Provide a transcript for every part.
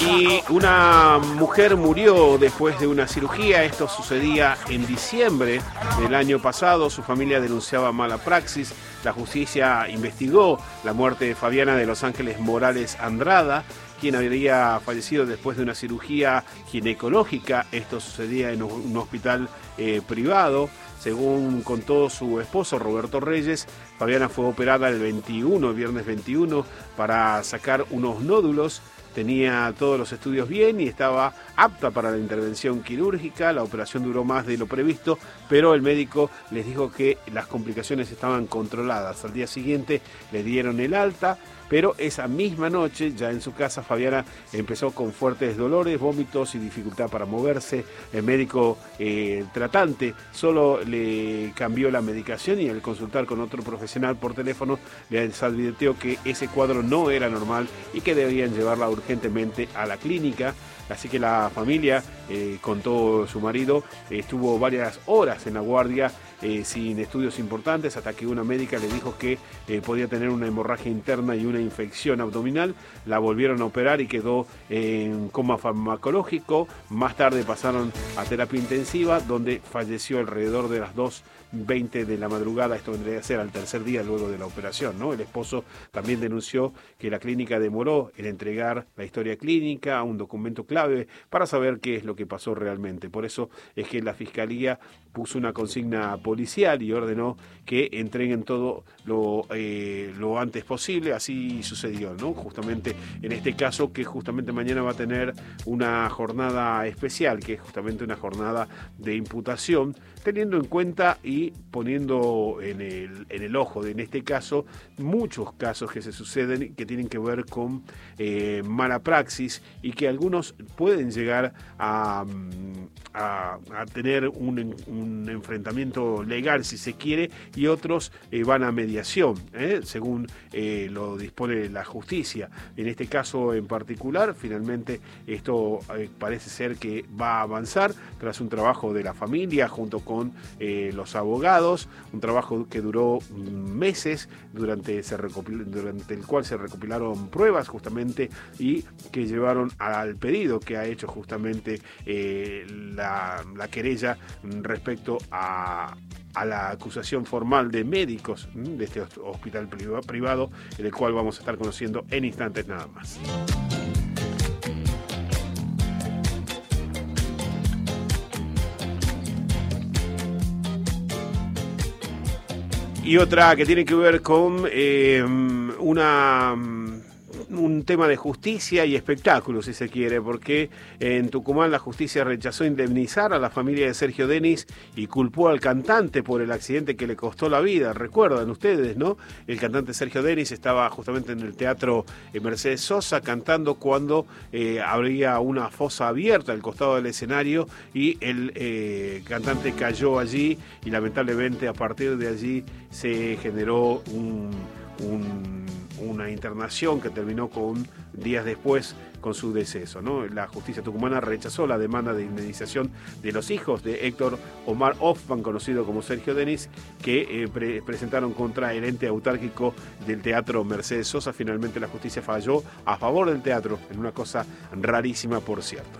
Y una mujer murió después de una cirugía. Esto sucedía en diciembre del año pasado. Su familia denunciaba mala praxis. La justicia investigó la muerte de Fabiana de Los Ángeles Morales Andrada, quien habría fallecido después de una cirugía ginecológica. Esto sucedía en un hospital privado. Según contó su esposo Roberto Reyes, Fabiana fue operada el viernes 21, para sacar unos nódulos. Tenía todos los estudios bien y estaba apta para la intervención quirúrgica. La operación duró más de lo previsto, pero el médico les dijo que las complicaciones estaban controladas. Al día siguiente le dieron el alta, pero esa misma noche, ya en su casa, Fabiana empezó con fuertes dolores, vómitos y dificultad para moverse. El médico tratante solo le cambió la medicación y al consultar con otro profesional por teléfono les advirtió que ese cuadro no era normal y que debían llevarla urgentemente a la clínica. Así que la familia, contó su marido, estuvo varias horas en la guardia sin estudios importantes, hasta que una médica le dijo que podía tener una hemorragia interna y una infección abdominal. La volvieron a operar y quedó en coma farmacológico. Más tarde pasaron a terapia intensiva, donde falleció alrededor de las 2:20 de la madrugada. Esto vendría a ser al tercer día luego de la operación, ¿no? El esposo también denunció que la clínica demoró en entregar la historia clínica, un documento clave para saber qué es lo que pasó realmente. Por eso es que la Fiscalía puso una consigna policial y ordenó que entreguen todo lo antes posible. Así sucedió, ¿no? Justamente en este caso, que justamente mañana va a tener una jornada especial, que es justamente una jornada de imputación, teniendo en cuenta y poniendo en el ojo, en este caso, muchos casos que se suceden que tienen que ver con mala praxis y que algunos pueden llegar a tener un enfrentamiento legal, si se quiere, y otros van a mediación, según lo dispone la justicia. En este caso en particular, finalmente esto parece ser que va a avanzar tras un trabajo de la familia junto con los abogados, un trabajo que duró meses, durante el cual se recopilaron pruebas justamente y que llevaron al pedido que ha hecho justamente la querella respecto a la acusación formal de médicos de este hospital privado, en el cual vamos a estar conociendo en instantes nada más. Y otra que tiene que ver con un tema de justicia y espectáculo, si se quiere, porque en Tucumán la justicia rechazó indemnizar a la familia de Sergio Denis y culpó al cantante por el accidente que le costó la vida. Recuerdan ustedes, ¿no? El cantante Sergio Denis estaba justamente en el Teatro Mercedes Sosa cantando cuando habría una fosa abierta al costado del escenario y el cantante cayó allí y lamentablemente a partir de allí se generó una internación que terminó días después con su deceso, ¿no? La justicia tucumana rechazó la demanda de indemnización de los hijos de Héctor Omar Hoffman, conocido como Sergio Denis, que presentaron contra el ente autárquico del Teatro Mercedes Sosa. Finalmente la justicia falló a favor del teatro, en una cosa rarísima, por cierto.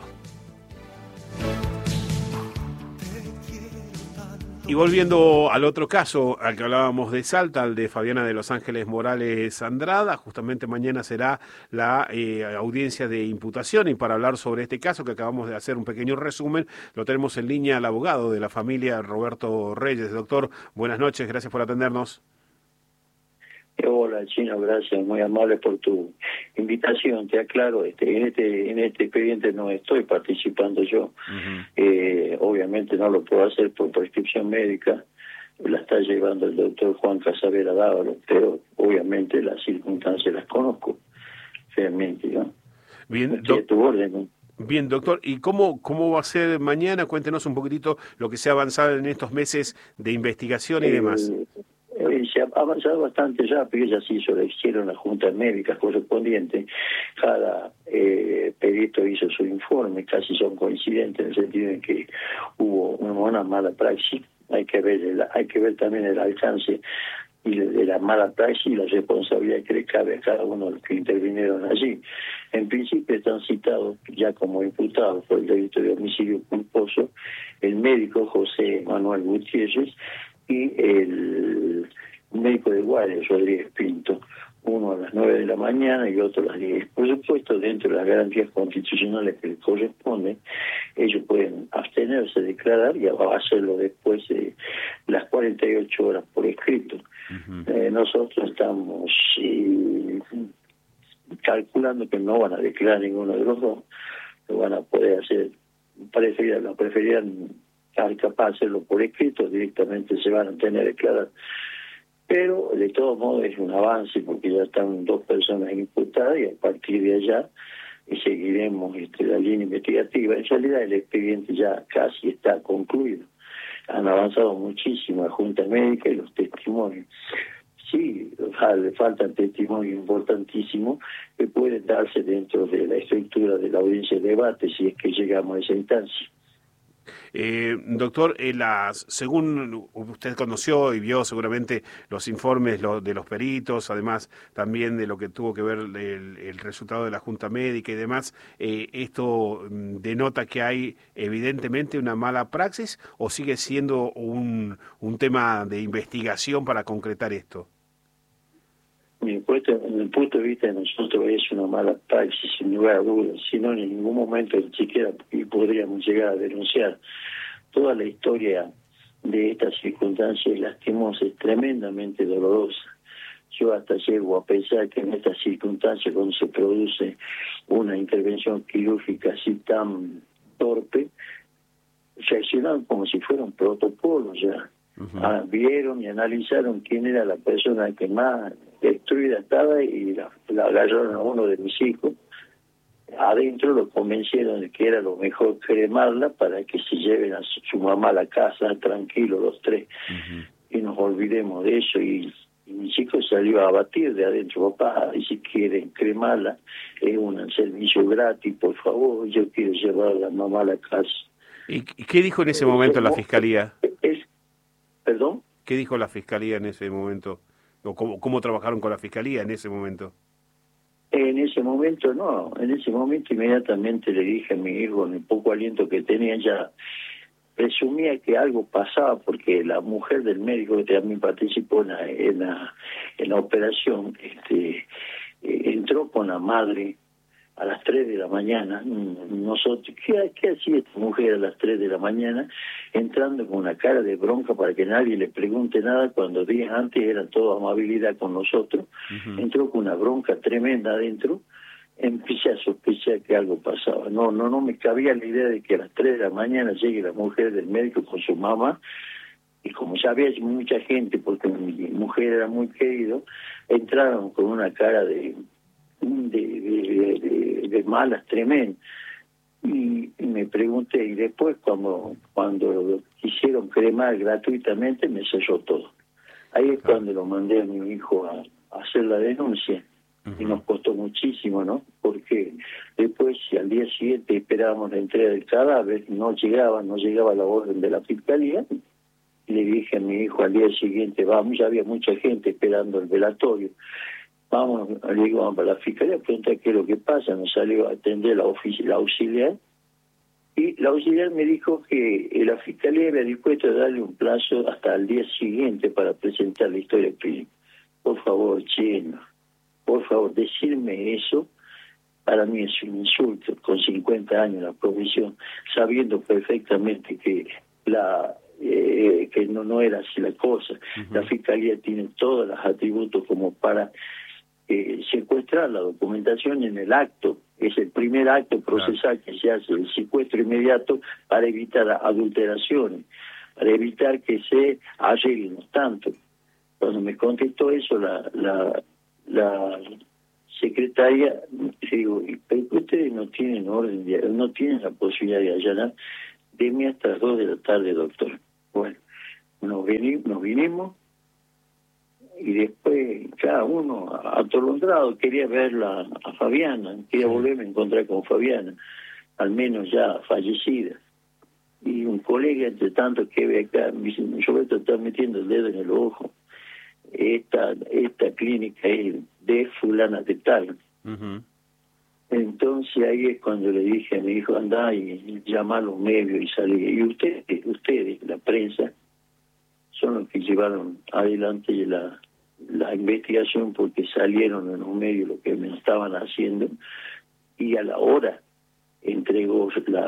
Y volviendo al otro caso, al que hablábamos de Salta, al de Fabiana de Los Ángeles Morales Andrada, justamente mañana será la audiencia de imputación, y para hablar sobre este caso que acabamos de hacer un pequeño resumen, lo tenemos en línea al abogado de la familia, Roberto Reyes. Doctor, buenas noches, gracias por atendernos. Hola, Chino, gracias, muy amable por tu invitación. Te aclaro, en este expediente no estoy participando yo. Obviamente no lo puedo hacer por prescripción médica, la está llevando el doctor Juan Casabera Dávalo, pero obviamente las circunstancias las conozco realmente, ¿no? Bien, Estoy a tu orden, ¿no? Bien, doctor, ¿y cómo va a ser mañana? Cuéntenos un poquitito lo que se ha avanzado en estos meses de investigación y demás. Se ha avanzado bastante rápido, ya se hicieron las juntas médicas correspondientes, cada perito hizo su informe, casi son coincidentes en el sentido en que hubo una mala praxis. Hay que ver también el alcance y de la mala praxis y la responsabilidad que le cabe a cada uno de los que intervinieron allí. En principio están citados ya como imputados por el delito de homicidio culposo el médico José Manuel Gutiérrez y el médico de guardia Rodríguez Pinto, uno a las 9 de la mañana y otro a las 10. Por supuesto, dentro de las garantías constitucionales que les corresponden, ellos pueden abstenerse de declarar y hacerlo después de las 48 horas por escrito. Nosotros estamos calculando que no van a declarar ninguno de los dos, lo van a poder hacer, preferían capaz de hacerlo por escrito, directamente se van a tener que declarar. Pero de todos modos es un avance porque ya están 2 personas imputadas y a partir de allá seguiremos la línea investigativa. En realidad el expediente ya casi está concluido. Han avanzado muchísimo la Junta Médica y los testimonios. Sí, le faltan testimonios importantísimos que pueden darse dentro de la estructura de la audiencia de debate si es que llegamos a esa instancia. Doctor, según usted conoció y vio seguramente los informes de los peritos, además también de lo que tuvo que ver el resultado de la Junta Médica y demás, ¿esto denota que hay evidentemente una mala praxis o sigue siendo un tema de investigación para concretar esto? En el punto de vista de nosotros es una mala praxis, sin lugar a dudas, si no en ningún momento ni siquiera podríamos llegar a denunciar. Toda la historia de estas circunstancias lastimosas es tremendamente dolorosa. Yo hasta llego a pensar que en estas circunstancias, cuando se produce una intervención quirúrgica así tan torpe, reaccionaron como si fuera un protocolo ya. Vieron y analizaron quién era la persona que más destruida estaba y la agarraron a uno de mis hijos. Adentro lo convencieron de que era lo mejor cremarla para que se lleven a su mamá a la casa tranquilos los 3 y nos olvidemos de eso. Y mi chico salió a batir de adentro: papá, y si quieren cremarla es un servicio gratis, por favor, yo quiero llevar a la mamá a la casa. ¿Y qué dijo en ese momento la Fiscalía? ¿Perdón? ¿Qué dijo la Fiscalía en ese momento? ¿O cómo trabajaron con la Fiscalía en ese momento? En ese momento no, en ese momento inmediatamente le dije a mi hijo, en el poco aliento que tenía, ya presumía que algo pasaba porque la mujer del médico que también participó en la operación entró con la madre a las 3 de la mañana. Nosotros, ¿qué hacía esta mujer a las 3 de la mañana entrando con una cara de bronca para que nadie le pregunte nada cuando días antes era toda amabilidad con nosotros? Entró con una bronca tremenda adentro. Empecé a sospechar que algo pasaba. No me cabía la idea de que a las 3 de la mañana llegue la mujer del médico con su mamá, y como ya había mucha gente, porque mi mujer era muy querido, entraron con una cara de malas tremendas. Y me pregunté, y después cuando quisieron cremar gratuitamente me cesó todo. Ahí es cuando lo mandé a mi hijo a hacer la denuncia. Y nos costó muchísimo, ¿no? Porque después, si al día siguiente esperábamos la entrega del cadáver, no llegaba la orden de la Fiscalía, y le dije a mi hijo al día siguiente: vamos, ya había mucha gente esperando el velatorio, vamos, le digo, vamos a la Fiscalía, pregunta qué es lo que pasa. Nos salió a atender la auxiliar, y la auxiliar me dijo que la Fiscalía había dispuesto a darle un plazo hasta el día siguiente para presentar la historia clínica. Por favor, Chino, por favor, decirme eso, para mí es un insulto, con 50 años en la profesión, sabiendo perfectamente que que no era así la cosa. La Fiscalía tiene todos los atributos como para secuestrar la documentación en el acto. Es el primer acto procesal que se hace, el secuestro inmediato, para evitar adulteraciones, para evitar que se arreglen tanto. Cuando me contestó eso la secretaria, digo, pero ustedes no tienen orden, no tienen la posibilidad de allanar, deme hasta las 2 de la tarde, doctor. Bueno, nos vinimos, y después cada uno atolondrado quería verla a Fabiana, quería volverme a encontrar con Fabiana, al menos ya fallecida. Y un colega, entre tanto que ve acá, me dice: Roberto, está metiendo el dedo en el ojo. esta clínica es de fulana de tal. Entonces ahí es cuando le dije a mi hijo, anda y llama a los medios y salí. Y ustedes, la prensa, son los que llevaron adelante la investigación, porque salieron en los medios lo que me estaban haciendo, y a la hora entregó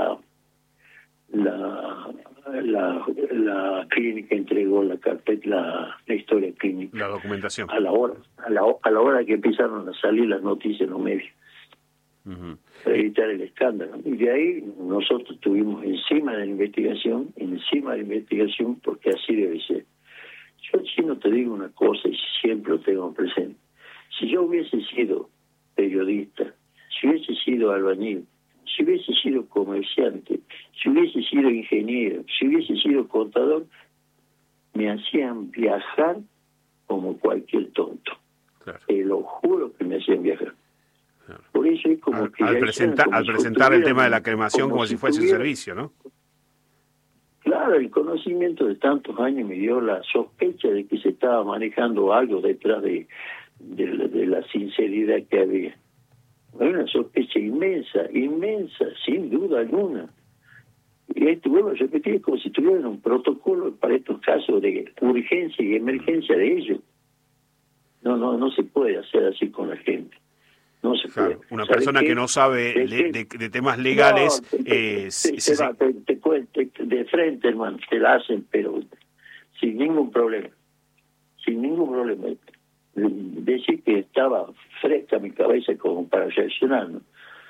la clínica, entregó la carpeta, la historia clínica, la documentación, a la hora que empezaron a salir las noticias en los medios, para evitar el escándalo. Y de ahí nosotros estuvimos encima de la investigación, porque así debe ser. Yo, Chino, te digo una cosa y siempre lo tengo presente. Si yo hubiese sido periodista, si hubiese sido albañil, si hubiese sido comerciante, si hubiese sido ingeniero, si hubiese sido contador, me hacían viajar como cualquier tonto. Claro. Te lo juro que me hacían viajar. Claro. Por eso es como que al presentar el tema de la cremación como si fuese un servicio, ¿no? Claro, el conocimiento de tantos años me dio la sospecha de que se estaba manejando algo detrás de la sinceridad que había. Hay una sospecha inmensa, sin duda alguna. Y esto, vuelvo a repetir, como si tuvieran un protocolo para estos casos de urgencia y emergencia de ellos. No se puede hacer así con la gente. No se puede. Una persona que no sabe de temas legales... te cuento de frente, hermano, te la hacen, pero sin ningún problema. Sin ningún problema. Decir que estaba fresca mi cabeza como para reaccionar, ¿no?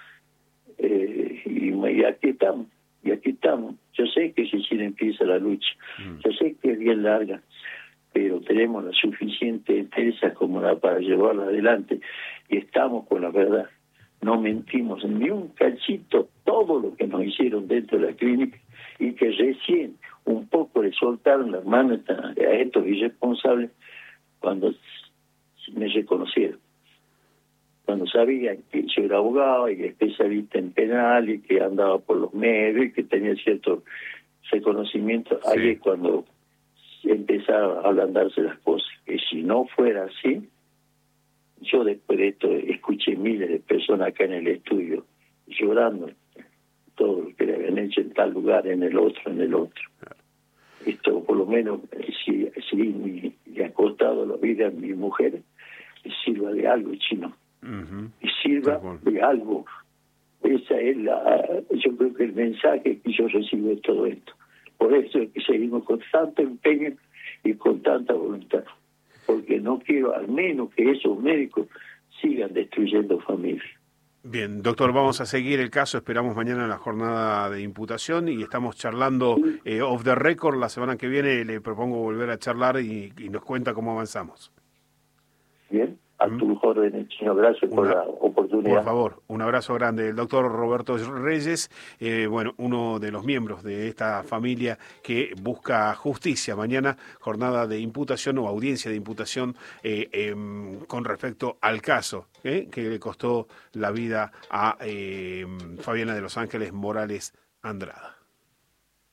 Y aquí estamos. Yo sé que si empieza la lucha, yo sé que es bien larga, pero tenemos la suficiente entereza como para llevarla adelante, y estamos con la verdad. No mentimos ni un cachito todo lo que nos hicieron dentro de la clínica, y que recién un poco le soltaron las manos a estos irresponsables cuando me reconocieron, cuando sabían que yo era abogado y especialista en penal y que andaba por los medios y que tenía cierto reconocimiento. Sí. Ahí es cuando empezaron a ablandarse las cosas. Que si no fuera así, yo después de esto escuché miles de personas acá en el estudio llorando todo lo que le habían hecho en tal lugar, en el otro. Esto por lo menos si le ha costado la vida a mi mujer, sirva de algo, Chino. Y sirva de algo. Esa es yo creo que el mensaje que yo recibo de todo esto. Por eso es que seguimos con tanto empeño y con tanta voluntad, porque no quiero al menos que esos médicos sigan destruyendo familias. Bien, doctor, vamos a seguir el caso, esperamos mañana la jornada de imputación y estamos charlando off the record. La semana que viene le propongo volver a charlar y nos cuenta cómo avanzamos. Bien, a tus órdenes, Chino, gracias por la oportunidad. Por favor, un abrazo grande. El doctor Roberto Reyes, uno de los miembros de esta familia que busca justicia. Mañana jornada de imputación o audiencia de imputación con respecto al caso que le costó la vida a Fabiana de los Ángeles Morales Andrada.